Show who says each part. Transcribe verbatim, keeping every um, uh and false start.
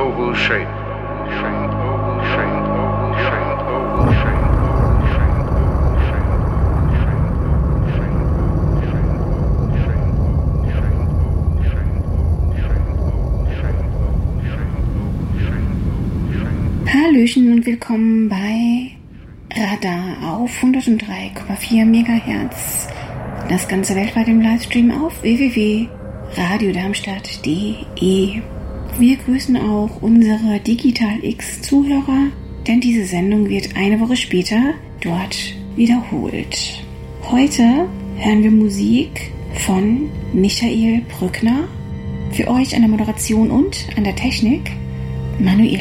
Speaker 1: oval shape. Faint oval, faint oval, faint oval, faint oval, faint oval, faint oval, faint oval.
Speaker 2: Hallöchen und willkommen bei Radar auf hundertdrei Komma vier Megahertz. Das Ganze weltweit im Livestream auf w w w punkt radio darmstadt punkt d e. Wir grüßen auch unsere Digital X Zuhörer, denn diese Sendung wird eine Woche später dort wiederholt. Heute hören wir Musik von Michael Brückner. Für euch an der Moderation und an der Technik Manuel